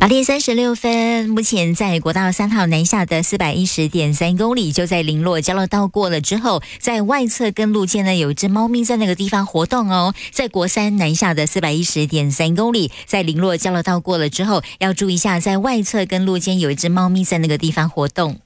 8:36，目前在国道3号南下的410.3公里，就在林洛交流道过了之后，在外侧跟路肩呢有一只猫咪在那个地方活动哦。在国三南下的410.3公里，在林洛交流道过了之后，要注意一下，在外侧跟路肩有一只猫咪在那个地方活动。